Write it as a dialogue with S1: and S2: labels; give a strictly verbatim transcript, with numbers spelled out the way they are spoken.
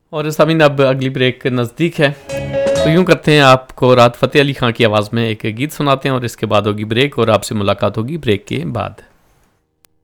S1: और सामीन अब अगली ब्रेक नज़दीक है, तो यूँ करते हैं आपको राहत फ़तेह अली खां की आवाज़ में एक गीत सुनाते हैं और इसके बाद होगी ब्रेक और आपसे मुलाकात होगी ब्रेक के बाद।